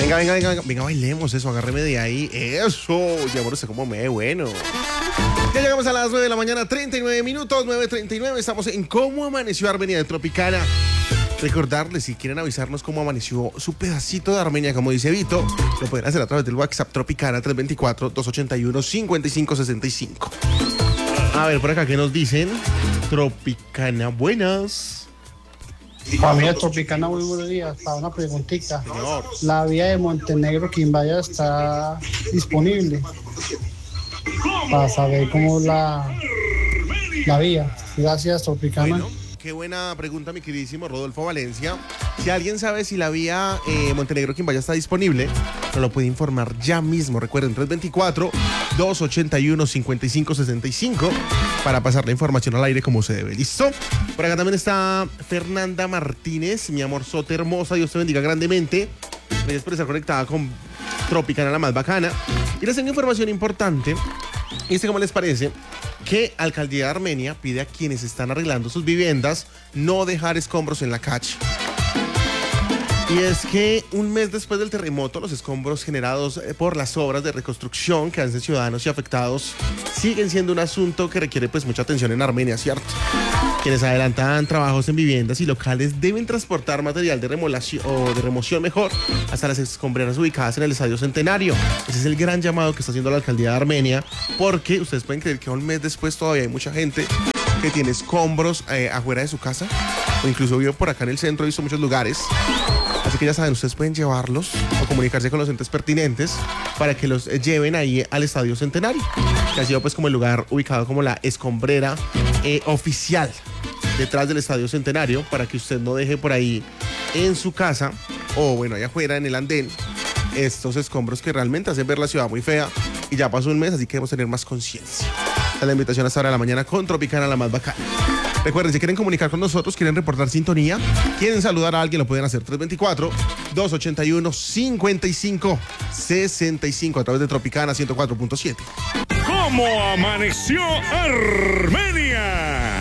Venga, bailemos eso, agárreme de ahí. Eso, ya por eso como me bueno. Ya llegamos a las 9 de la mañana, 39 minutos, 9:39. Estamos en Cómo Amaneció Armenia de Tropicana. Recordarles, si quieren avisarnos cómo amaneció su pedacito de Armenia, como dice Vito, lo pueden hacer a través del WhatsApp Tropicana 324-281-5565. A ver, por acá, ¿qué nos dicen? Tropicana, buenas. Familia Tropicana, muy buenos días. Para una preguntita. Señor. La vía de Montenegro Quimbaya está disponible para saber cómo es la vía. Gracias, Tropicana. Bueno, qué buena pregunta, mi queridísimo Rodolfo Valencia. Si alguien sabe si la vía Montenegro Quimbaya está disponible, nos lo puede informar ya mismo. Recuerden, 324-281-5565 para pasar la información al aire como se debe. ¿Listo? Por acá también está Fernanda Martínez, mi amor Sote hermosa. Dios te bendiga grandemente. Gracias por estar conectada con Tropicana, la más bacana. Y les tengo información importante. Y ¿cómo les parece? Que Alcaldía de Armenia pide a quienes están arreglando sus viviendas no dejar escombros en la calle. Y es que un mes después del terremoto, los escombros generados por las obras de reconstrucción que hacen ciudadanos y afectados siguen siendo un asunto que requiere pues mucha atención en Armenia, ¿cierto? Quienes adelantan trabajos en viviendas y locales deben transportar material de remoción mejor hasta las escombreras ubicadas en el Estadio Centenario. Ese es el gran llamado que está haciendo la Alcaldía de Armenia, porque ustedes pueden creer que un mes después todavía hay mucha gente que tiene escombros afuera de su casa, o incluso vivo por acá en el centro, he visto muchos lugares. Así que ya saben, ustedes pueden llevarlos o comunicarse con los entes pertinentes para que los lleven ahí al Estadio Centenario, que ha sido pues como el lugar ubicado como la escombrera oficial detrás del Estadio Centenario, para que usted no deje por ahí en su casa o bueno, allá afuera en el andén estos escombros que realmente hacen ver la ciudad muy fea. Y ya pasó un mes, así que debemos tener más conciencia. Esta es la invitación a esta hora de la mañana con Tropicana, la más bacana. Recuerden, si quieren comunicar con nosotros, quieren reportar sintonía, quieren saludar a alguien, lo pueden hacer 324-281-5565 a través de Tropicana 104.7. ¿Cómo amaneció Armenia?